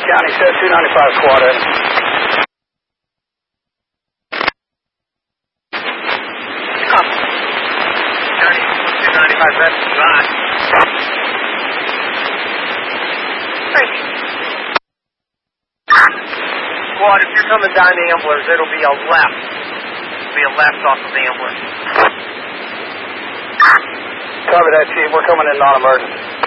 County, set 295 squad in. County, 295 Red Rock. Squad, if you're coming down Amblers, it'll be a left. It'll be a left off of Amblers. Copy that, Chief. We're coming in non-emergency.